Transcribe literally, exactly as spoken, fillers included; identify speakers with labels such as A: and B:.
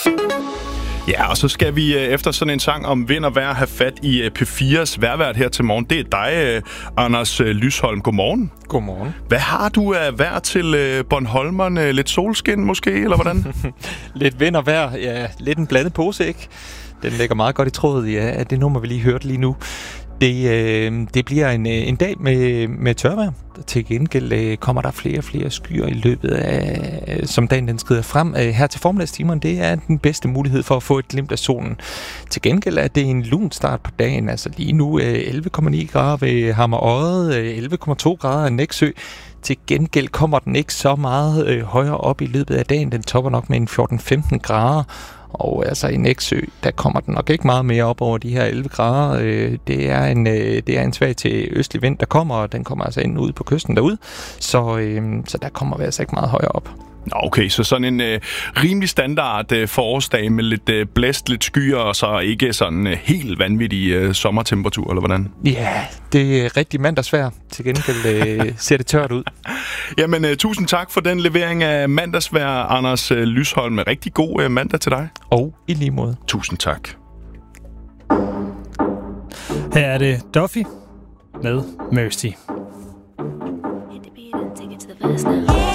A: Ja, og så skal vi efter sådan en sang om vind og vejr have fat i P fires vejrvært her til morgen. Det er dig, Anders Lysholm. Godmorgen.
B: Godmorgen.
A: Hvad har du af vejr til Bornholmerne? Lidt solskin måske, eller hvordan?
B: Lidt vind og vejr. Ja, lidt en blandet pose, ikke? Den ligger meget godt i trådet ja, af det nummer, vi lige hørte lige nu. Det, øh, det bliver en, en dag med, med tørvejr. Til gengæld øh, kommer der flere og flere skyer i løbet af, som dagen den skrider frem. Øh, her til formiddagstimerne, det er den bedste mulighed for at få et glimt af solen. Til gengæld er det en lun start på dagen. Altså lige nu øh, elleve komma ni grader ved Hammer Odde, øh, elleve komma to grader af Nexø. Til gengæld kommer den ikke så meget øh, højere op i løbet af dagen. Den topper nok med en fjorten til femten grader. Og altså i Nexø, der kommer den nok ikke meget mere op over de her elleve grader. Øh, det, er en, øh, det er en svag til østlig vind, der kommer, og den kommer altså ind ude på kysten derude. Så, øh, så der kommer vi altså ikke meget højere op.
A: Nå, okay, så sådan en øh, rimelig standard øh, forårsdag med lidt øh, blæst, lidt skyer, og så ikke sådan øh, helt vanvittig øh, sommertemperatur, eller hvordan?
B: Ja, det er rigtig mandagsvejr. Til gengæld øh, ser det tørt ud.
A: Jamen, øh, tusind tak for den levering af mandagsvejr, Anders øh, Lysholm. Rigtig god øh, mandag til dig.
B: Og i lige måde.
A: Tusind tak.
C: Her er det Duffy med Mercy.